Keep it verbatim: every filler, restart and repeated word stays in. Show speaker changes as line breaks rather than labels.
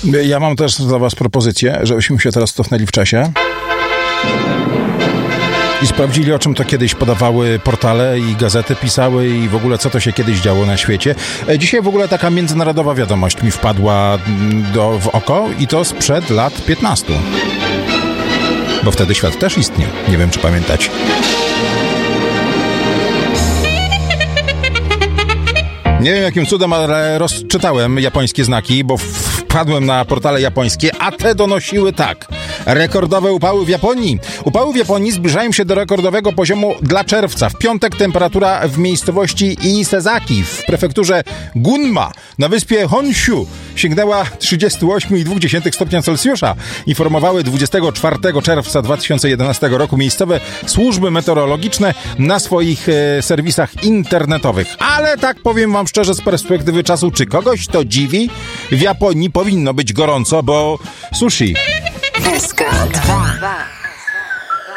Ja mam też dla was propozycję, żebyśmy się teraz cofnęli w czasie i sprawdzili, o czym to kiedyś podawały portale i gazety pisały i w ogóle co to się kiedyś działo na świecie. Dzisiaj w ogóle taka międzynarodowa wiadomość mi wpadła do, w oko i to sprzed lat piętnastu. Bo wtedy świat też istniał. Nie wiem, czy pamiętacie. Nie wiem, jakim cudem, ale rozczytałem japońskie znaki, bo wpadłem na portale japońskie, a te donosiły tak. Rekordowe upały w Japonii. Upały w Japonii zbliżają się do rekordowego poziomu dla czerwca. W piątek temperatura w miejscowości Isezaki w prefekturze Gunma na wyspie Honshu sięgnęła trzydzieści osiem przecinek dwa stopnia Celsjusza. Informowały dwudziestego czwartego czerwca dwa tysiące jedenastego roku miejscowe służby meteorologiczne na swoich e, serwisach internetowych. Ale tak powiem wam szczerze z perspektywy czasu, czy kogoś to dziwi? W Japonii powinno być gorąco, bo sushi.
Deska dwa.